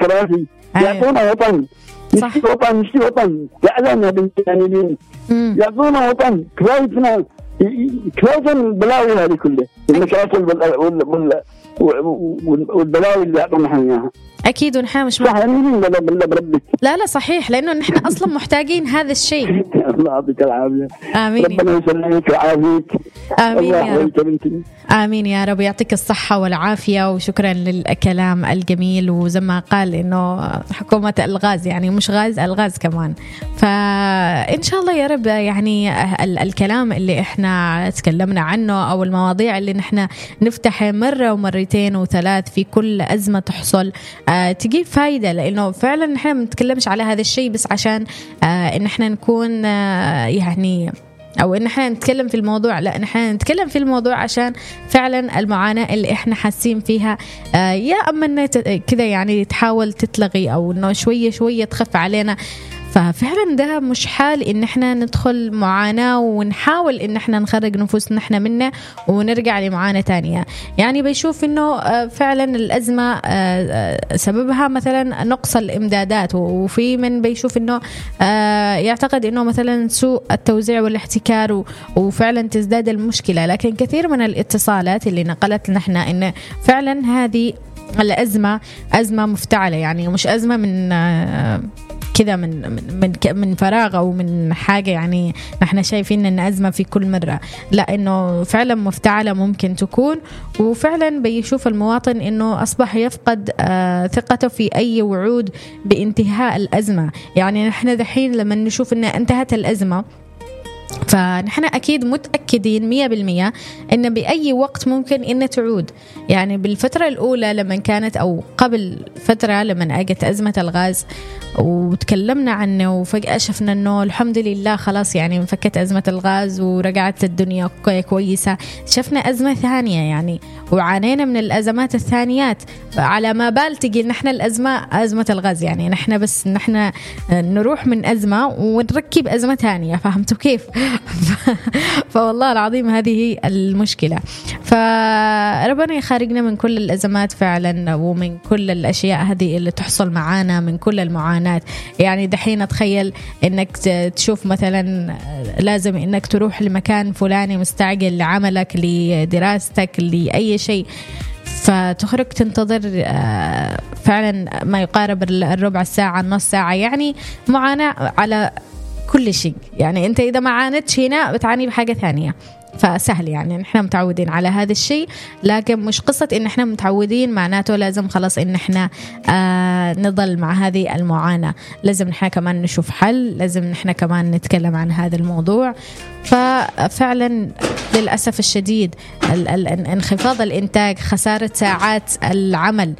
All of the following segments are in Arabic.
كراسي يعطونا وطن. صح. مش وطن يعلمنا بالجانبين يعطونا وطن. كفايتنا البلاوي هذه كلها المشاكل والبلاوي اللي يعطونا اياها. أكيد ونحن مش لا صحيح لأنه نحن أصلا محتاجين هذا الشيء. الله يعطيك العافية. آمين. ربنا يسلمك ويعافيك. آمين يا رب. آمين يا رب يعطيك الصحة والعافية وشكرا للكلام الجميل. وزي ما قال إنه حكومة الغاز يعني مش غاز الغاز كمان. فإن شاء الله يا رب يعني الكلام اللي إحنا تكلمنا عنه أو المواضيع اللي نحن نفتحها مرة ومرتين وثلاث في كل أزمة تحصل تجيب فايدة. لأنه فعلا نحن ما نتكلمش على هذا الشيء بس عشان إن احنا نكون يعني أو إن احنا نتكلم في الموضوع. لا نحن نتكلم في الموضوع عشان فعلا المعاناة اللي احنا حاسين فيها يا أما كذا يعني تحاول تتلغي أو إنه شوية شوية تخف علينا. ففعلا ده مش حال إن احنا ندخل معاناة ونحاول إن احنا نخرج نفوسنا احنا منه ونرجع لمعاناة تانية. يعني بيشوف إنه فعلا الأزمة سببها مثلا نقص الإمدادات وفي من بيشوف إنه يعتقد إنه مثلا سوء التوزيع والاحتكار وفعلا تزداد المشكلة. لكن كثير من الاتصالات اللي نقلت نحن إن فعلا هذه الأزمة أزمة مفتعلة. يعني مش أزمة من كذا من فراغ أو من حاجة يعني نحن شايفين أن أزمة في كل مرة. لا إنه فعلا مفتعلة ممكن تكون. وفعلا بيشوف المواطن إنه أصبح يفقد ثقته في أي وعود بانتهاء الأزمة. يعني نحن دحين لما نشوف أن انتهت الأزمة فنحن أكيد متأكدين 100% إن بأي وقت ممكن إن تعود. يعني بالفترة الأولى لما كانت أو قبل فترة لما أجت أزمة الغاز وتكلمنا عنه وفجأة شفنا إنه الحمد لله خلاص يعني انفكت أزمة الغاز ورجعت الدنيا كويسة. شفنا أزمة ثانية يعني وعانينا من الأزمات الثانيات على ما بال تجي نحن أزمة الغاز. يعني نحن بس نحن نروح من أزمة ونركب أزمة ثانية. فهمتوا كيف؟ فوالله العظيم هذه المشكلة. فربنا يخارجنا من كل الأزمات فعلا ومن كل الأشياء هذه اللي تحصل معانا من كل المعاناة. يعني دحين أتخيل إنك تشوف مثلا لازم إنك تروح لمكان فلاني مستعجل لعملك لدراستك لأي شيء فتخرج تنتظر فعلا ما يقارب الربع ساعة نص ساعة. يعني معاناة على كل شيء. يعني أنت إذا ما عانتش هنا بتعاني بحاجة ثانية. فسهل يعني نحن متعودين على هذا الشيء. لكن مش قصة إن نحن متعودين معناته لازم خلاص إن نحن نضل مع هذه المعاناة. لازم نحن كمان نشوف حل. لازم نحن كمان نتكلم عن هذا الموضوع. ففعلا للأسف الشديد انخفاض الإنتاج خسارة ساعات العمل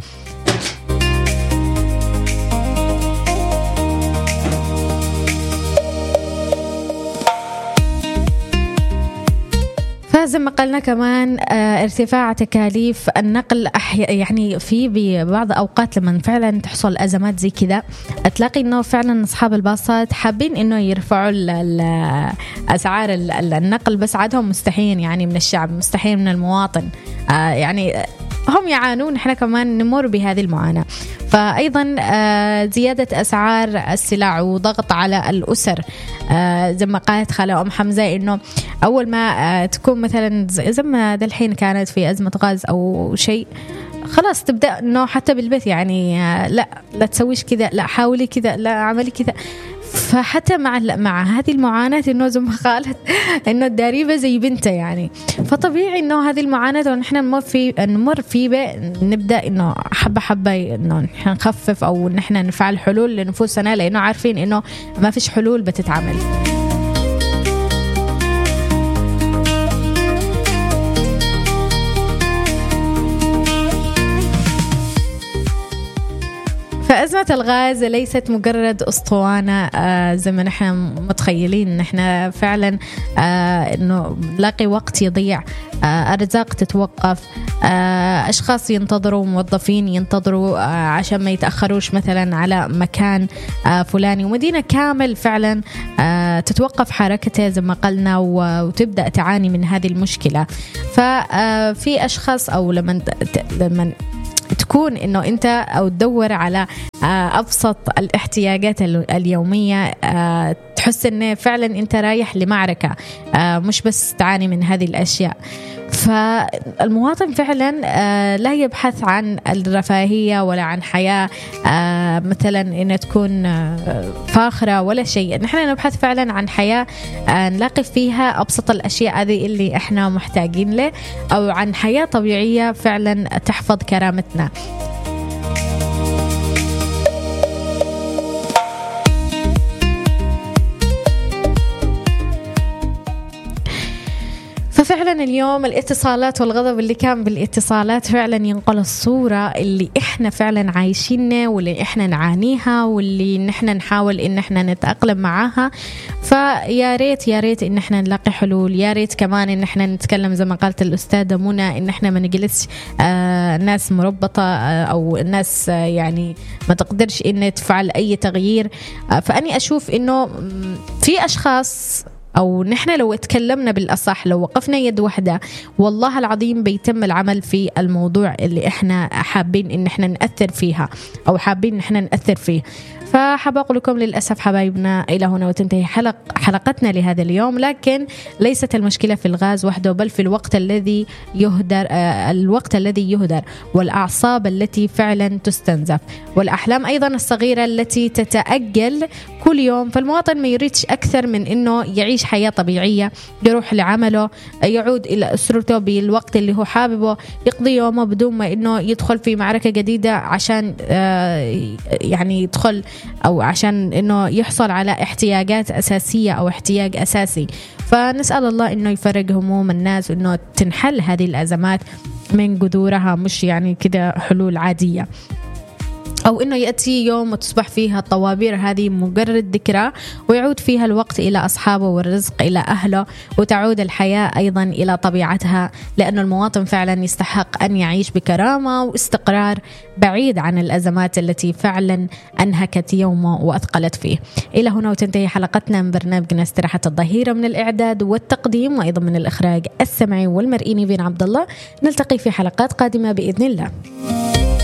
زي ما قلنا كمان ارتفاع تكاليف النقل يعني في ببعض أوقات لما فعلا تحصل أزمات زي كذا تلاقي إنه فعلا أصحاب الباصات حابين إنه يرفعوا أسعار النقل بس عادهم مستحيين يعني من الشعب مستحيل من المواطن. يعني هم يعانون إحنا كمان نمر بهذه المعاناة. فأيضا زيادة أسعار السلع وضغط على الأسر. زي ما قالت خالة أم حمزة إنه أول ما تكون مثلا زي ما الحين كانت في أزمة غاز أو شيء خلاص تبدأ إنه حتى بالبيت يعني لا تسويش كذا لا حاولي كذا لا عملي كذا. فحتى مع هذه المعاناة إنه زي ما قالت إنه الداريبة زي بنته يعني. فطبيعي إنه هذه المعاناة ونحن نمر فيه نبدأ إنه حبة إنه نخفف أو نحن نفعل حلول لنفوسنا لأنه عارفين إنه ما فيش حلول بتتعمل. فأزمة الغاز ليست مجرد أسطوانة زي ما نحن متخيلين. نحن فعلا إنه نلاقي وقت يضيع أرزاق تتوقف أشخاص ينتظروا موظفين ينتظروا عشان ما يتأخروش مثلا على مكان فلاني ومدينة كامل فعلا تتوقف حركته زي ما قلنا وتبدأ تعاني من هذه المشكلة. ففي أشخاص أو لما تكون إنه أنت أو تدور على أبسط الاحتياجات اليومية، تحس إن فعلا أنت رايح لمعركة، مش بس تعاني من هذه الأشياء. فالمواطن فعلا لا يبحث عن الرفاهية ولا عن حياة مثلا إن تكون فاخرة ولا شيء. نحن نبحث فعلا عن حياة نلاقي فيها أبسط الأشياء هذه اللي إحنا محتاجين له، أو عن حياة طبيعية فعلا تحفظ كرامتنا. ففعلا اليوم الاتصالات والغضب اللي كان بالاتصالات فعلا ينقل الصورة اللي احنا فعلا عايشينها واللي احنا نعانيها واللي نحن نحاول ان احنا نتأقلم معاها. فيا ريت يا ريت ان احنا نلاقي حلول، يا ريت كمان ان احنا نتكلم زي ما قالت الأستاذة منى ان احنا ما نجلس ناس مربطة او ناس يعني ما تقدرش ان تفعل اي تغيير. فأني اشوف انه في اشخاص أو نحن لو اتكلمنا بالأصح، لو وقفنا يد واحدة والله العظيم بيتم العمل في الموضوع اللي احنا حابين ان احنا نأثر فيها أو حابين ان احنا نأثر فيه. فحاب أقول لكم للأسف حبايبنا إلى هنا وتنتهي حلقتنا لهذا اليوم، لكن ليست المشكلة في الغاز وحده بل في الوقت الذي يهدر والأعصاب التي فعلا تستنزف والأحلام أيضا الصغيرة التي تتأجل كل يوم. فالمواطن ما يريدش أكثر من أنه يعيش حياة طبيعية، يروح لعمله، يعود إلى أسرته بالوقت اللي هو حاببه، يقضي يومه بدون ما أنه يدخل في معركة جديدة عشان يعني يدخل أو عشان أنه يحصل على احتياجات أساسية أو احتياج أساسي. فنسأل الله أنه يفرج هموم الناس وأنه تنحل هذه الأزمات من جذورها، مش يعني كده حلول عادية، أو إنه يأتي يوم وتصبح فيها الطوابير هذه مجرد ذكرى ويعود فيها الوقت إلى أصحابه والرزق إلى أهله وتعود الحياة أيضا إلى طبيعتها، لأن المواطن فعلا يستحق أن يعيش بكرامة واستقرار بعيد عن الأزمات التي فعلا أنهكت يومه وأثقلت فيه. إلى هنا وتنتهي حلقتنا من برنامجنا استراحة الظهيرة، من الإعداد والتقديم وأيضا من الإخراج السمعي والمرئي بن عبد الله. نلتقي في حلقات قادمة بإذن الله.